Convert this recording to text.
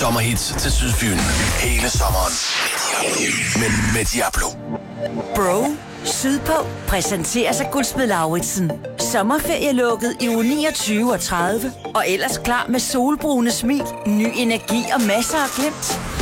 sommerhits til Sydfyn. Hele sommeren. Med Diablo. Bro, Sydpå præsenterer sig Guldsmed Lauritsen. Sommerferie lukket i uge 29 og 30. Og ellers klar med solbrune smil, ny energi og masser af glimt.